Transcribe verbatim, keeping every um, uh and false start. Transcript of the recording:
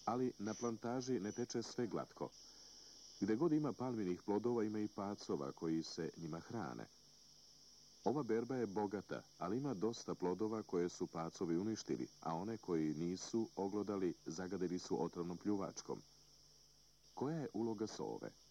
Ali na plantaži ne teče sve glatko. Gde god ima palminih plodova, ima i pacova koji se njima hrane. Ova berba je bogata, ali ima dosta plodova koje su pacovi uništili, a one koji nisu oglodali zagadili su otrovnom pljuvačkom. Koja je uloga sove?